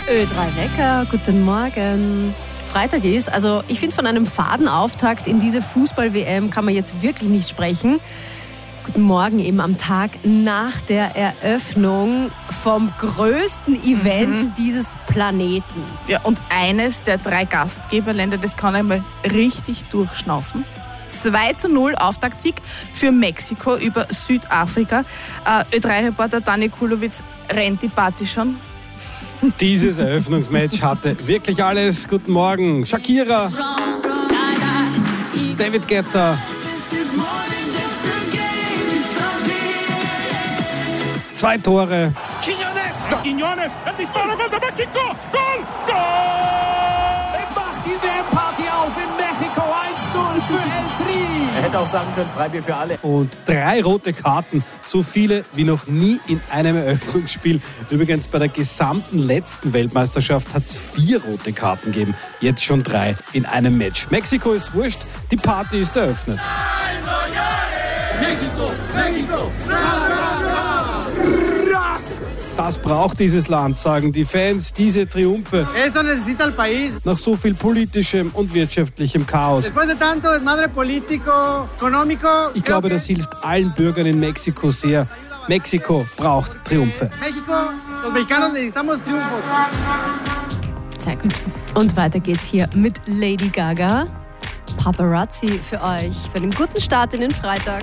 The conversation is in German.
Ö3 Wecker, guten Morgen. Freitag ist, also ich finde, von einem faden Auftakt in diese Fußball-WM kann man jetzt wirklich nicht sprechen. Guten Morgen eben am Tag nach der Eröffnung vom größten Event dieses Planeten. Ja, und eines der 3 Gastgeberländer, das kann einmal richtig durchschnaufen. 2:0 Auftaktsieg für Mexiko über Südafrika. Ö3-Reporter Dani Kulowitz, rennt die Party schon? Dieses Eröffnungsmatch hatte wirklich alles. Guten Morgen, Shakira, David Guetta, 2 Tore. Quiñones, el disparo, gol de México, Gol! Macht die WM-Party auf in Mexiko, 1:0 für El Tri. Er hätte auch sagen können, Freibier für alle. Und 3 rote Karten, so viele wie noch nie in einem Eröffnungsspiel. Übrigens bei der gesamten letzten Weltmeisterschaft hat es 4 rote Karten gegeben. Jetzt schon 3 in einem Match. Mexiko ist wurscht, die Party ist eröffnet. México, México, ra, ra, ra. Das braucht dieses Land, sagen die Fans, diese Triumphe. Eso necesita el país. Nach so viel politischem und wirtschaftlichem Chaos. Después de tanto desmadre político, económico. Ich glaube, das hilft allen Bürgern in Mexiko sehr. Mexiko braucht Triumphe. México, los mexicanos necesitamos triunfos. Sehr gut. Und weiter geht's hier mit Lady Gaga. Paparazzi für euch, für den guten Start in den Freitag.